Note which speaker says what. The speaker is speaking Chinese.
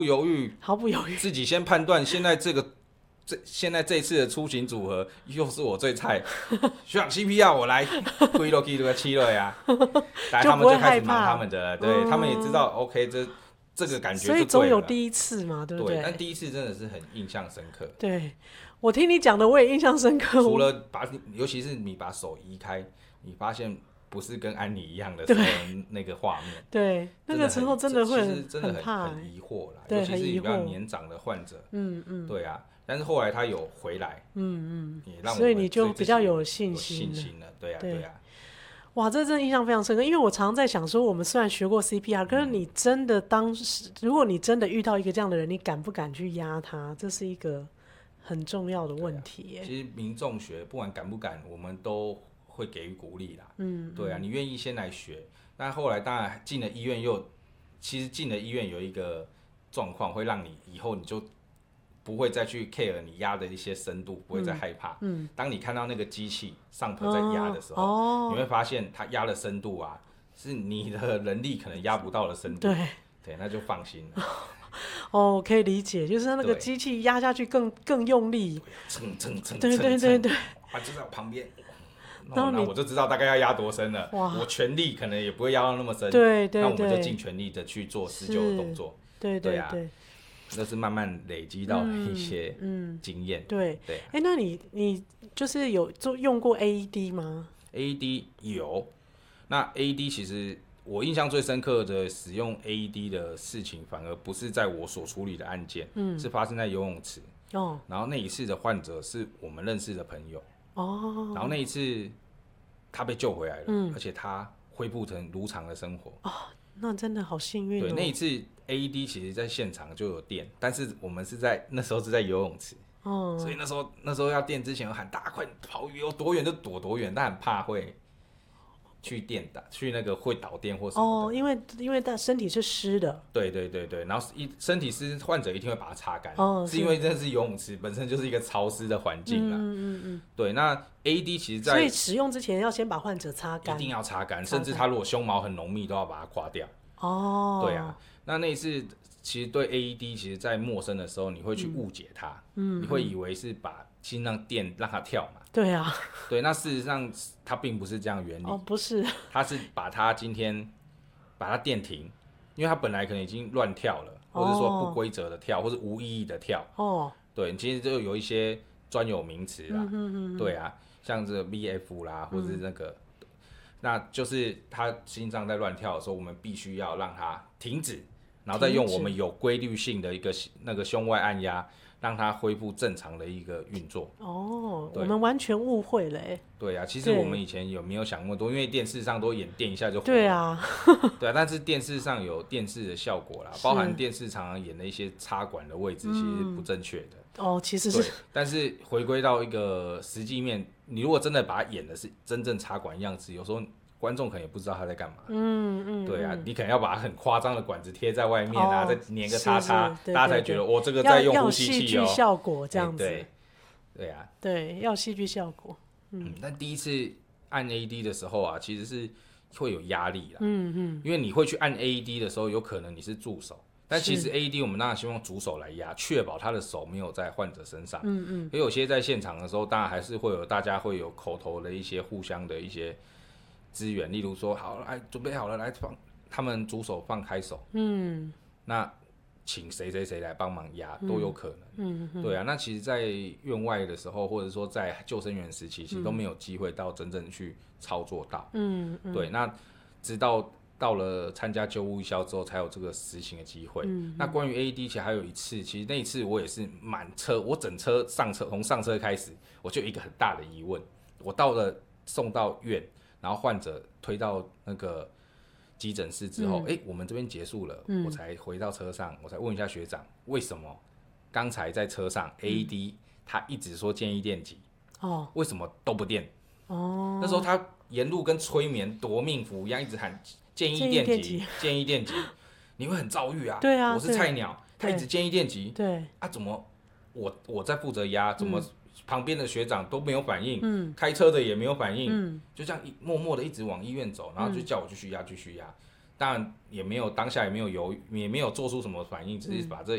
Speaker 1: 不犹豫，
Speaker 2: 毫不犹豫，
Speaker 1: 自己先判断现在这一次的出行组合又是我最菜，学长 CPR 我来，规都给这七了呀，来他们就开始忙他们的了，对、他们也知道 OK 这个感觉就对了，
Speaker 2: 所以总有第一次嘛，对不对？
Speaker 1: 但第一次真的是很印象深刻。
Speaker 2: 对，我听你讲的我也印象深刻。
Speaker 1: 除了尤其是你把手移开，你发现不是跟安妮一样的时候那个画面，
Speaker 2: 对，那个时候真的会
Speaker 1: 很
Speaker 2: 怕，
Speaker 1: 很疑惑啦，
Speaker 2: 对，
Speaker 1: 尤其是比较年长的患者，对啊。但是后来他有回来，也让我们
Speaker 2: 所以你就比较有信心
Speaker 1: 了，对啊。
Speaker 2: 哇，这真的印象非常深刻，因为我常常在想说，我们虽然学过 CPR，可是你真的如果你真的遇到一个这样的人，你敢不敢去压他？这是一个很重要的问题耶。
Speaker 1: 其实民众学不管敢不敢，我们都会给予鼓励啦。对啊，你愿意先来学，但后来当然进了医院其实进了医院有一个状况，会让你以后你就不会再去 care 你压的一些深度，不会再害怕。当你看到那个机器上头在压的时候，你会发现它压的深度啊，是你的能力可能压不到的深度。对，那就放心了。
Speaker 2: 哦，可以理解，就是那个机器压下去更用力。对，
Speaker 1: 啊，就在我旁边。那我就知道大概要压多深了。我全力可能也不会压到那么深。
Speaker 2: 对，
Speaker 1: 那我们就尽全力的去做施救的动作。对啊。那是慢慢累积到的一些经验。
Speaker 2: 对。那你就是有用过 AED 吗？
Speaker 1: AED 有。那 AED 其实我印象最深刻的使用 AED 的事情，反而不是在我所处理的案件，是发生在游泳池。然后那一次的患者是我们认识的朋友。然后那一次他被救回来了，而且他恢复成如常的生活。
Speaker 2: 那真的好幸运。
Speaker 1: 对，那一次 AED 其实在现场就有电，但是我们那时候是在游泳池，所以那时候要电之前有喊大家快跑，有多远就躲多远，但很怕会去那个会导电或什么的。
Speaker 2: 因为他身体是湿的。
Speaker 1: 对，然后身体湿，患者一定会把它擦干。是因为这是游泳池本身就是一个潮湿的环境啦。对，那 AED 其实所
Speaker 2: 以使用之前要先把患者擦干，
Speaker 1: 一定要擦干，甚至他如果胸毛很浓密都要把它刮掉。对啊，那一次其实对 AED 其实在陌生的时候你会去误解它，你会以为是把心脏电让它跳嘛。
Speaker 2: 对啊。
Speaker 1: 对，那事实上它并不是这样原理。
Speaker 2: 不是。它
Speaker 1: 是把它电停，因为它本来可能已经乱跳了，或者说不规则的跳，或是无意义的跳。对，其实就有一些专有名词啦。对啊，像这个 VF 啦，或者是那个。那就是他心脏在乱跳的时候，我们必须要让它停止，然后再用我们有规律性的一个那个胸外按压，让它恢复正常的一个运作。
Speaker 2: 我们完全误会了耶。
Speaker 1: 对啊，其实我们以前有没有想那么多？因为电视上都演电一下就火了。
Speaker 2: 对啊。
Speaker 1: 对啊，但是电视上有电视的效果啦，包含电视常常演的一些插管的位置其实是不正确的。
Speaker 2: 其实是。
Speaker 1: 但是回归到一个实际面，你如果真的把它演的是真正插管样子，有时候观众可能也不知道他在干嘛。对啊，你可能要把很夸张的管子贴在外面啊，再粘个叉叉，大家才觉得这个在用呼吸器。
Speaker 2: 要戏剧效果这样子。
Speaker 1: 对啊。
Speaker 2: 对，要戏剧效果。
Speaker 1: 但第一次按 AED 的时候啊，其实是会有压力啦。因为你会去按 AED 的时候，有可能你是助手。但其实 AED 我们当然希望主手来压，确保他的手没有在患者身上。因为有些在现场的时候，当然还是大家会有口头的一些互相的一些资源，例如说好来准备好了，来放他们主手放开手。那请谁来帮忙压都有可能。对啊，那其实在院外的时候，或者说在救生员时期，其实都没有机会到真正去操作到。对，那直到了参加救护义消之后，才有这个实行的机会。那关于 AED 其实还有一次，其实那一次我也是满车，我整车从上车开始，我就有一个很大的疑问。我送到院，然后患者推到那个急诊室之后，我们这边结束了，我才回到车上，我才问一下学长，为什么刚才在车上 AED 他一直说建议电击，为什么都不电？那时候他沿路跟催眠夺命符一样，一直喊建议电击，建议电击，你会很躁郁啊。
Speaker 2: 对啊，
Speaker 1: 我是菜鸟，他一直建议电击。
Speaker 2: 对
Speaker 1: 啊，怎么我在负责压，怎么旁边的学长都没有反应，开车的也没有反应，就这样默默的一直往医院走，然后就叫我继续压。当然当下也没有做出什么反应，只是把这